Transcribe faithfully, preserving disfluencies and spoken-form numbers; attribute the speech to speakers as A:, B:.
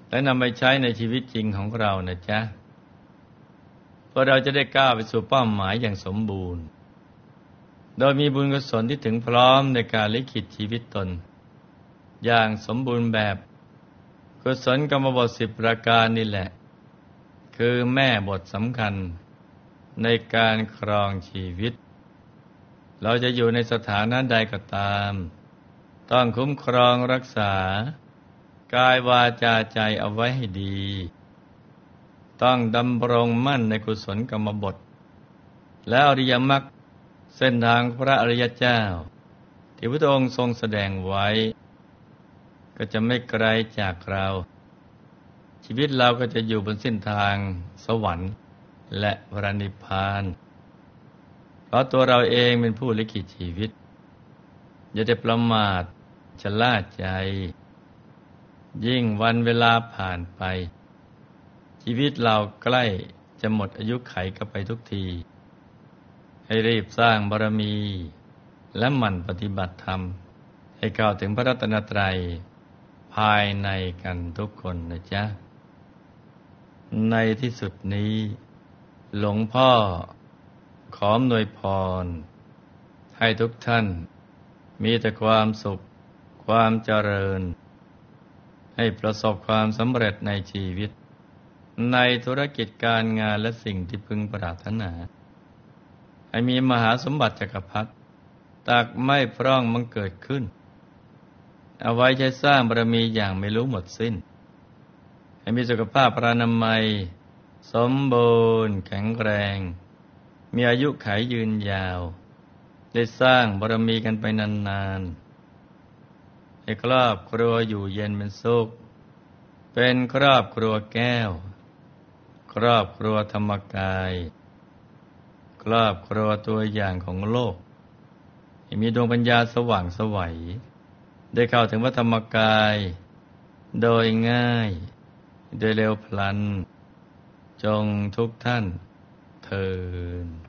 A: และนำไปใช้ในชีวิตจริงของเรานะจ๊ะเพื่อเราจะได้ก้าวไปสู่เป้าหมายอย่างสมบูรณ์โดยมีบุญกุศลที่ถึงพร้อมในการลิขิตชีวิตตนอย่างสมบูรณ์แบบกุศลกรรมบทสิบประการนี่แหละคือแม่บทสำคัญในการครองชีวิตเราจะอยู่ในสถานะใดก็ตามต้องคุ้มครองรักษากายวาจาใจเอาไว้ให้ดีต้องดำรงมั่นในกุศลกรรมบทและอริยมรรคเส้นทางพระอริยเจ้าที่พระองค์ทรงแสดงไว้ก็จะไม่ไกลจากเราชีวิตเราก็จะอยู่บนเส้นทางสวรรค์และพระนิพพานเพราะตัวเราเองเป็นผู้ลิขิตชีวิตอย่าได้ประมาทชะล่าใจยิ่งวันเวลาผ่านไปชีวิตเราใกล้จะหมดอายุไขกันไปทุกทีให้รีบสร้างบารมีและหมั่นปฏิบัติธรรมให้เข้าถึงพระรัตนตรัยภายในกันทุกคนนะจ๊ะในที่สุดนี้หลวงพ่อขออำนวยพรให้ทุกท่านมีแต่ความสุขความเจริญให้ประสบความสำเร็จในชีวิตในธุรกิจการงานและสิ่งที่พึงปรารถนาให้มีมหาสมบัติจักรพรรดิตักไม่พร่องบังเกิดขึ้นเอาไว้ใช้สร้างบารมีอย่างไม่รู้หมดสิ้นให้มีสุขภาพพรรณนามัยสมบูรณ์แข็งแรงมีอายุขัยยืนยาวได้สร้างบารมีกันไปนานๆให้ครอบครัวอยู่เย็นเป็นสุขเป็นครอบครัวแก้วครอบครัวธรรมกายครอบครัวตัวอย่างของโลกให้มีดวงปัญญาสว่างไสวได้เข้าถึงพระธรรมกายโดยง่ายโดยเร็วพลันจงทุกท่านเทอญ